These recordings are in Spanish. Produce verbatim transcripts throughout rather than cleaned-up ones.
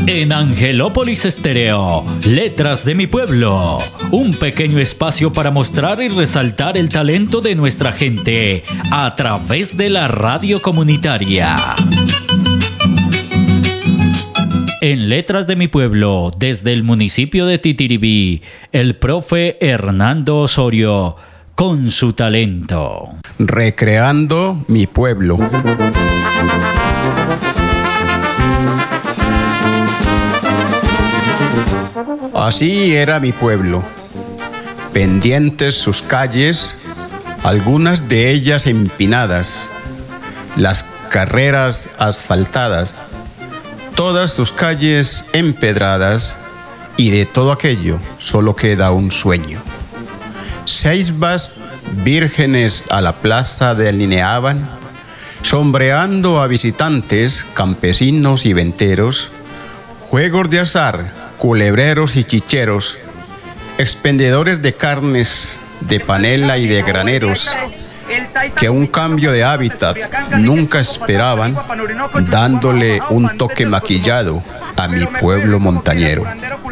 En Angelópolis Estéreo, Letras de mi Pueblo, un pequeño espacio para mostrar y resaltar el talento de nuestra gente a través de la radio comunitaria. En Letras de mi Pueblo, desde el municipio de Titiribí, el profe Hernando Osorio, con su talento. Recreando mi pueblo. Así era mi pueblo, pendientes sus calles, algunas de ellas empinadas, las carreras asfaltadas, todas sus calles empedradas, y de todo aquello solo queda un sueño. Ceibas vírgenes a la plaza delineaban, sombreando a visitantes, campesinos y venteros, juegos de azar, culebreros y chicheros, expendedores de carnes, de panela y de graneros, que un cambio de hábitat nunca esperaban, dándole un toque maquillado a mi pueblo montañero.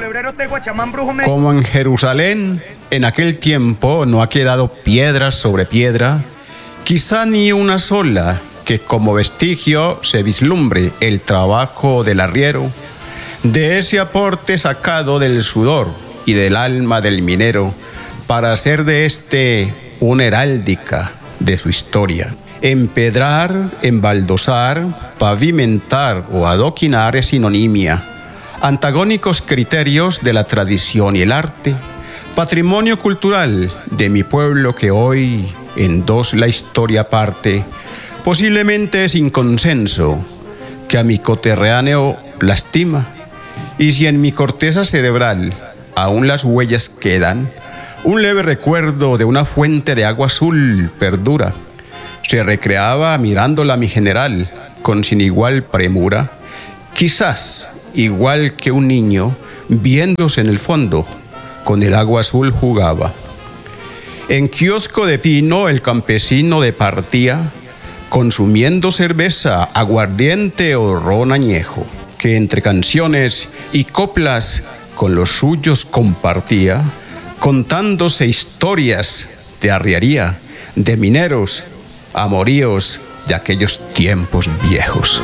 Como en Jerusalén, en aquel tiempo no ha quedado piedra sobre piedra, quizá ni una sola, que como vestigio se vislumbre el trabajo del arriero, de ese aporte sacado del sudor y del alma del minero, para hacer de este una heráldica de su historia. Empedrar, embaldosar, pavimentar o adoquinar es sinonimia, antagónicos criterios de la tradición y el arte, patrimonio cultural de mi pueblo que hoy en dos la historia parte, posiblemente sin consenso, que a mi coterráneo lastima. Y si en mi corteza cerebral aún las huellas quedan, un leve recuerdo de una fuente de agua azul perdura. Se recreaba mirándola mi general con sin igual premura, quizás igual que un niño viéndose en el fondo, con el agua azul jugaba. En kiosco de pino el campesino departía, consumiendo cerveza, aguardiente o ron añejo, que entre canciones y coplas con los suyos compartía, contándose historias de arriería, de mineros, amoríos de aquellos tiempos viejos.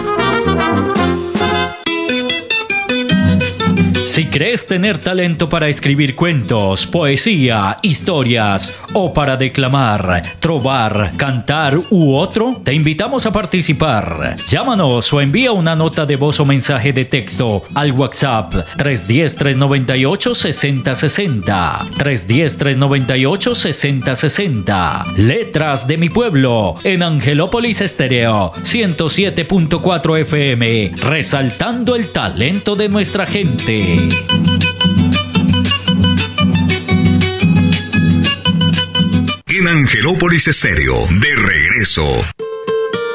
Si crees tener talento para escribir cuentos, poesía, historias o para declamar, trovar, cantar u otro, te invitamos a participar. Llámanos o envía una nota de voz o mensaje de texto al WhatsApp tres uno cero, tres nueve ocho, seis cero seis cero, tres uno cero, tres nueve ocho, seis cero seis cero. Letras de mi Pueblo en Angelópolis Estéreo ciento siete punto cuatro F M, resaltando el talento de nuestra gente. En Angelópolis Estéreo, de regreso.